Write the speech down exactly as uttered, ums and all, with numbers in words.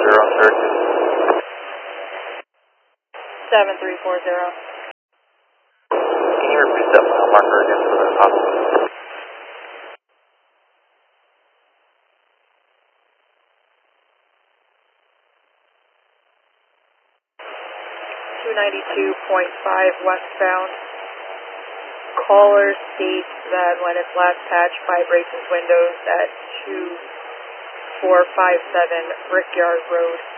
zero on search. seven three four zero. Can you repeat that mile marker again for the hospital? two ninety-two point five westbound. Caller states that when its last patch vibrates its windows at two four five seven Brickyard Road.